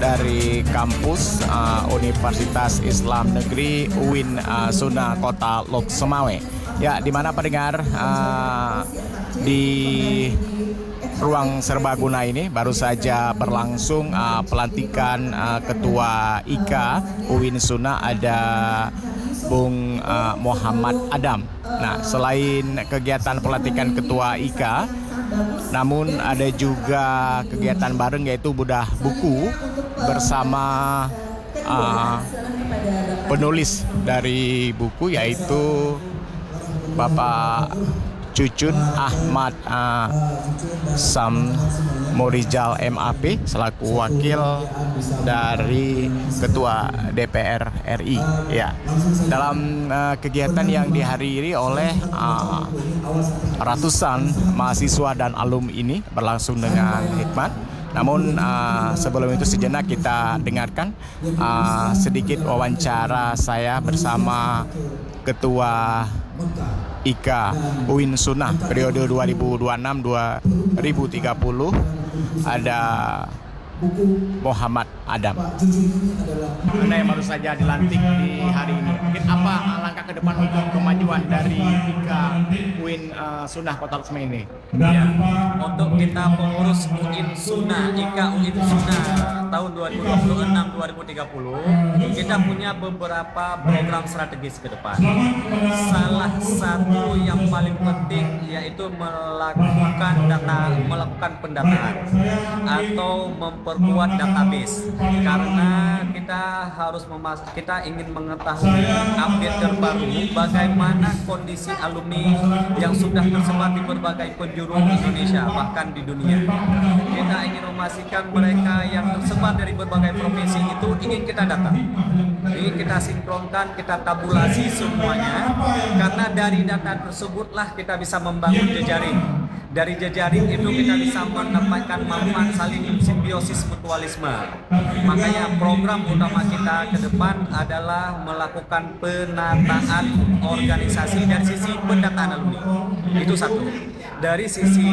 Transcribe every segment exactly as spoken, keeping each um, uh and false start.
dari kampus uh, Universitas Islam Negeri U I N uh, Sunnah Kota Lok Sumawe. Ya, di mana pendengar uh, di ruang serbaguna ini baru saja berlangsung uh, pelantikan uh, Ketua I K A U I N Sunnah, ada Bung uh, Muhammad Adam. Nah, selain kegiatan pelantikan Ketua I K A, namun ada juga kegiatan bareng yaitu bedah buku bersama uh, penulis dari buku yaitu Bapak Cucun Ahmad uh, Sam Morijal M A P selaku wakil dari Ketua D P R R I. Ya, dalam uh, kegiatan yang dihadiri oleh uh, ratusan mahasiswa dan alumni ini berlangsung dengan hikmat. Namun uh, sebelum itu sejenak kita dengarkan uh, sedikit wawancara saya bersama Ketua I K A U I N Sunnah periode dua ribu dua puluh enam sampai dua ribu tiga puluh, ada Muhammad Adam. Anda yang baru saja dilantik di hari ini, mungkin apa langkah ke depan untuk kemajuan dari I K A U I N uh, Sunnah Kota Lok Sumawe ini? Ya, untuk kita pengurus U I N Sunnah, I K A U I N Sunnah tahun dua ribu dua puluh enam sampai dua ribu tiga puluh, kita punya beberapa program strategis ke depan. Salah satu yang paling penting yaitu melakukan data, melakukan pendataan atau memperkuat database, karena kita harus memas kita ingin mengetahui update terbaru bagaimana kondisi alumni yang sudah tersebar di berbagai penjuru Indonesia bahkan di dunia. Kita ingin memastikan mereka yang tersebar dari berbagai provinsi itu ingin kita data, ingin kita sinkronkan, kita tabulasi semuanya, karena dari data tersebutlah kita bisa membangun jejaring. Dari jejaring itu kita bisa mendapatkan manfaat saling simbiosis mutualisme. Makanya program utama kita ke depan adalah melakukan penataan organisasi dari sisi pendataan alumni. Itu satu. Dari sisi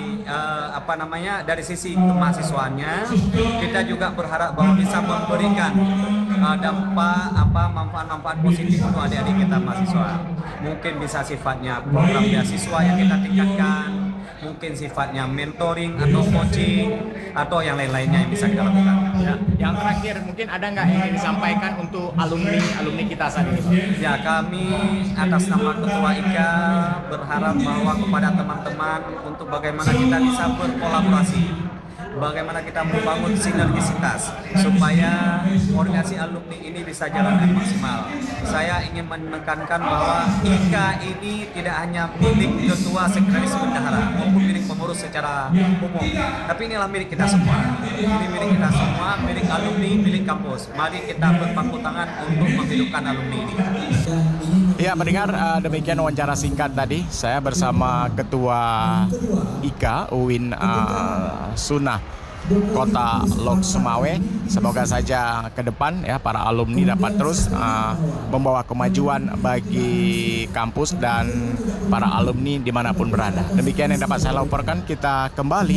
uh, apa namanya? Dari sisi kemahasiswaannya, kita juga berharap bahwa bisa memberikan uh, dampak apa manfaat-manfaat positif untuk adik-adik kita mahasiswa. Mungkin bisa sifatnya program beasiswa yang kita tingkatkan, mungkin sifatnya mentoring atau coaching atau yang lain-lainnya yang bisa kita lakukan. Ya, yang terakhir mungkin ada nggak yang ingin disampaikan untuk alumni alumni kita saat ini? Ya, kami atas nama Ketua I K A berharap bahwa kepada teman-teman untuk bagaimana kita bisa berkolaborasi, bagaimana kita membangun sinergisitas supaya organisasi alumni ini bisa jalan dengan maksimal. Saya ingin menekankan bahwa I K A ini tidak hanya milik ketua, sekretaris bendahara maupun milik pengurus secara umum, tapi inilah milik kita semua. Ini milik kita semua, milik alumni, milik kampus. Mari kita berpangku tangan untuk menghidupkan alumni ini. Ya, mendengar uh, demikian wawancara singkat tadi saya bersama Ketua I K A U I N uh, Sunnah Kota Lok Sumawe. Semoga saja ke depan ya para alumni dapat terus uh, membawa kemajuan bagi kampus dan para alumni dimanapun berada. Demikian yang dapat saya laporkan. Kita kembali